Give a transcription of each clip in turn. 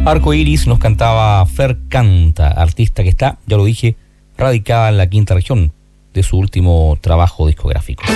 Arco Iris nos cantaba Fer Canta, artista que está, ya lo dije, radicada en la quinta región de su último trabajo discográfico.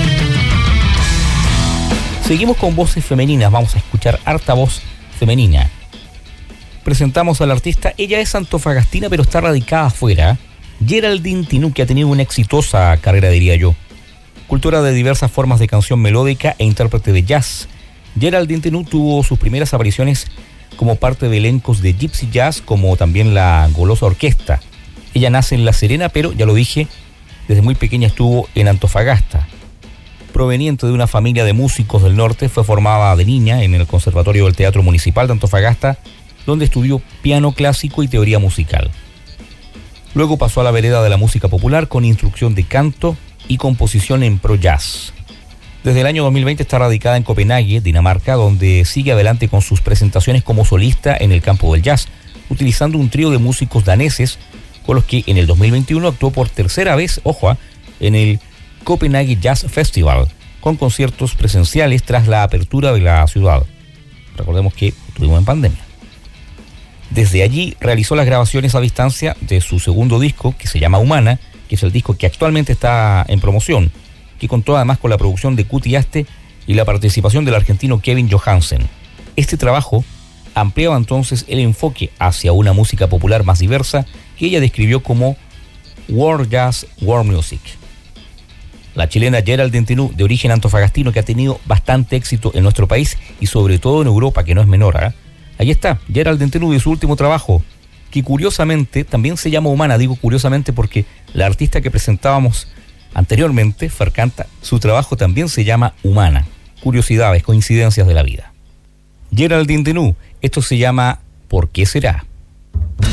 Seguimos con voces femeninas, vamos a escuchar harta voz femenina. Presentamos a la artista, ella es antofagastina pero está radicada afuera, Geraldine Tinú, que ha tenido una exitosa carrera, diría yo. Cultora de diversas formas de canción melódica e intérprete de jazz, Geraldine Tinú tuvo sus primeras apariciones como parte de elencos de Gypsy Jazz, como también la Golosa Orquesta. Ella nace en La Serena, pero, ya lo dije, desde muy pequeña estuvo en Antofagasta. Proveniente de una familia de músicos del norte, fue formada de niña en el Conservatorio del Teatro Municipal de Antofagasta, donde estudió piano clásico y teoría musical. Luego pasó a la vereda de la música popular con instrucción de canto y composición en pro jazz. Desde el año 2020 está radicada en Copenhague, Dinamarca, donde sigue adelante con sus presentaciones como solista en el campo del jazz, utilizando un trío de músicos daneses con los que en el 2021 actuó por tercera vez, ojo, en el Copenhague Jazz Festival, con conciertos presenciales tras la apertura de la ciudad. Recordemos que estuvimos en pandemia. Desde allí realizó las grabaciones a distancia de su segundo disco, que se llama Humana, que es el disco que actualmente está en promoción, que contó además con la producción de Cuti Aste y la participación del argentino Kevin Johansen. Este trabajo ampliaba entonces el enfoque hacia una música popular más diversa que ella describió como World Jazz, World Music. La chilena Geraldine Tinú, de origen antofagastino, que ha tenido bastante éxito en nuestro país y sobre todo en Europa, que no es menor, ¿eh? Ahí está, Geraldine Tinú y su último trabajo, que curiosamente también se llama Humana. Digo curiosamente porque la artista que presentábamos anteriormente, Fer Canta, su trabajo también se llama Humana. Curiosidades, coincidencias de la vida. Geraldine Tinú, esto se llama ¿Por qué será?